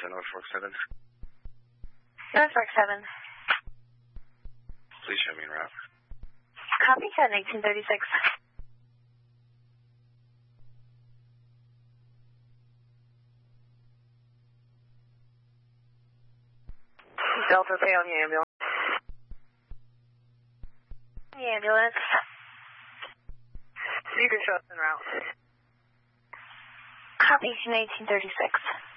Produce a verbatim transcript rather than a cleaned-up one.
to Norfolk seven. Norfolk seven. Please show me en route. Copy, ten eighteen thirty-six. Delta, stay on the ambulance. The ambulance. You can show us en route. Copy, ten eighteen thirty-six.